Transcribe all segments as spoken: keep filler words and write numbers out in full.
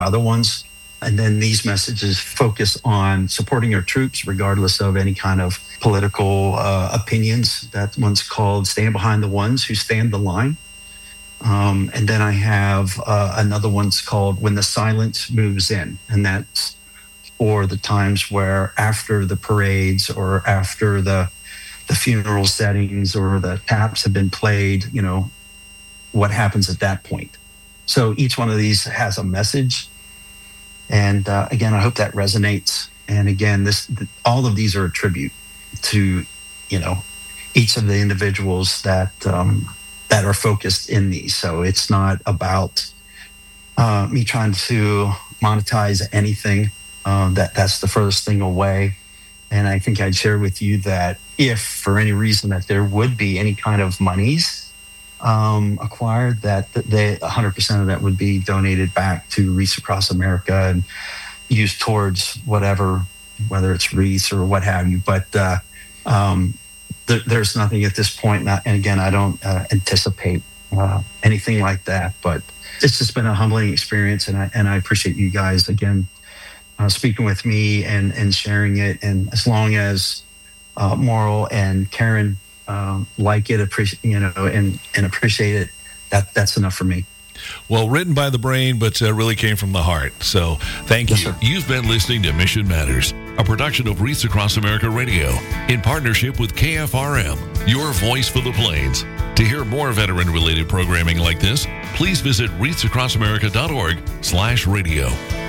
other ones. And then these messages focus on supporting our troops, regardless of any kind of political uh, opinions. That one's called Stand Behind the Ones Who Stand the Line. Um, and then I have uh, another one's called When the Silence Moves In. And that's for the times where after the parades or after the, the funeral settings or the taps have been played, you know, what happens at that point. So each one of these has a message. And uh, again, I hope that resonates. And again, this all of these are a tribute to, you know, each of the individuals that um, that are focused in these. So it's not about uh, me trying to monetize anything. Uh, that that's the furthest thing away. And I think I'd share with you that if for any reason that there would be any kind of monies Um, acquired, that they one hundred percent of that would be donated back to Wreaths Across America and used towards whatever, whether it's wreaths or what have you. But uh, um, th- there's nothing at this point. Not, and again, I don't uh, anticipate uh, anything like that. But it's just been a humbling experience, and I and I appreciate you guys again uh, speaking with me and and sharing it. And as long as uh, Mauro and Karen Um, like it, appreciate you know, and and appreciate it. That that's enough for me. Well, written by the brain, but uh, really came from the heart. So thank yes, you. Sir. You've been listening to Mission Matters, a production of Wreaths Across America Radio in partnership with K F R M, your voice for the Plains. To hear more veteran-related programming like this, please visit wreaths across america dot org slash radio.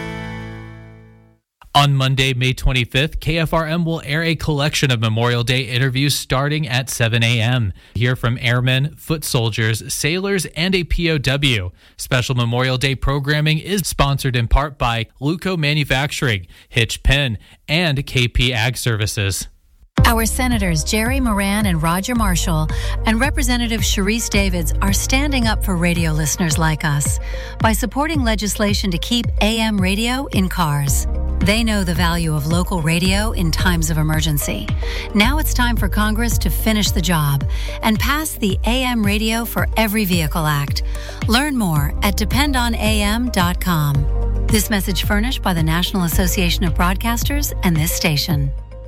On Monday, May twenty-fifth, K F R M will air a collection of Memorial Day interviews starting at seven a.m. Hear from airmen, foot soldiers, sailors, and a P O W. Special Memorial Day programming is sponsored in part by Luco Manufacturing, Hitch Pen, and K P Ag Services. Our Senators Jerry Moran and Roger Marshall and Representative Sharice Davids are standing up for radio listeners like us by supporting legislation to keep A M radio in cars. They know the value of local radio in times of emergency. Now it's time for Congress to finish the job and pass the A M Radio for Every Vehicle Act. Learn more at depend on a m dot com. This message furnished by the National Association of Broadcasters and this station.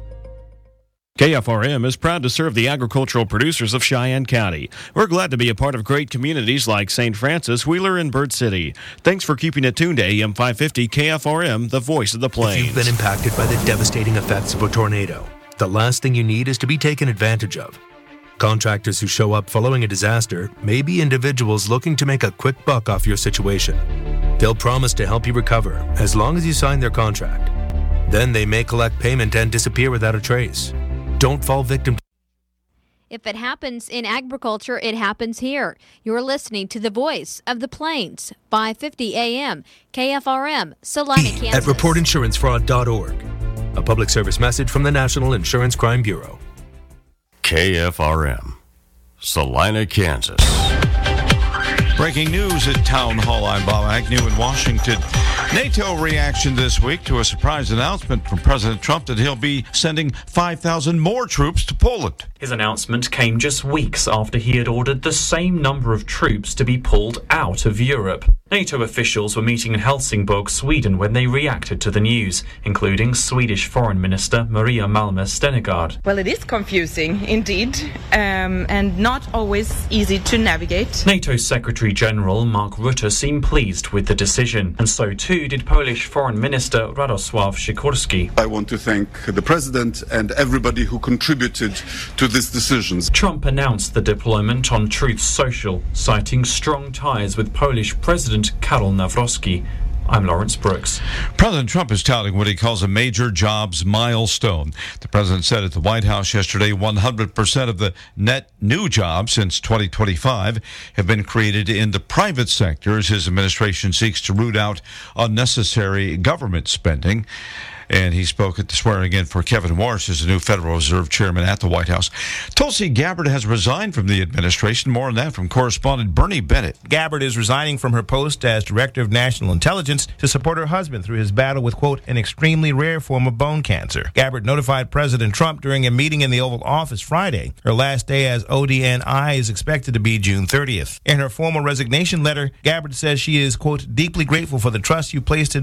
K F R M is proud to serve the agricultural producers of Cheyenne County. We're glad to be a part of great communities like Saint Francis, Wheeler, and Bird City. Thanks for keeping it tuned to A M five fifty K F R M, the voice of the plains. If you've been impacted by the devastating effects of a tornado, the last thing you need is to be taken advantage of. Contractors who show up following a disaster may be individuals looking to make a quick buck off your situation. They'll promise to help you recover as long as you sign their contract. Then they may collect payment and disappear without a trace. Don't fall victim. If it happens in agriculture, it happens here. You're listening to the voice of the plains, five fifty A M, K F R M, Salina, Kansas. At report insurance fraud dot org. A public service message from the National Insurance Crime Bureau. K F R M, Salina, Kansas. Breaking news at Town Hall. I'm Bob Agnew in Washington. NATO reaction this week to a surprise announcement from President Trump that he'll be sending five thousand more troops to Poland. His announcement came just weeks after he had ordered the same number of troops to be pulled out of Europe. NATO officials were meeting in Helsingborg, Sweden, when they reacted to the news, including Swedish Foreign Minister Maria Malmö Stenergard. Well, it is confusing, indeed, um, and not always easy to navigate. NATO Secretary General Mark Rutte seemed pleased with the decision, and so too did Polish Foreign Minister Radosław Sikorski. I want to thank the President and everybody who contributed to this decision. Trump announced the deployment on Truth Social, citing strong ties with Polish President Karol Nawrocki. I'm Lawrence Brooks. President Trump is touting what he calls a major jobs milestone. The president said at the White House yesterday one hundred percent of the net new jobs since twenty twenty-five have been created in the private sector as his administration seeks to root out unnecessary government spending. And he spoke at the swearing in for Kevin Warsh as the new Federal Reserve Chairman at the White House. Tulsi Gabbard has resigned from the administration. More on that from correspondent Bernie Bennett. Gabbard is resigning from her post as Director of National Intelligence to support her husband through his battle with, quote, an extremely rare form of bone cancer. Gabbard notified President Trump during a meeting in the Oval Office Friday. Her last day as O D N I is expected to be June thirtieth. In her formal resignation letter, Gabbard says she is, quote, deeply grateful for the trust you placed in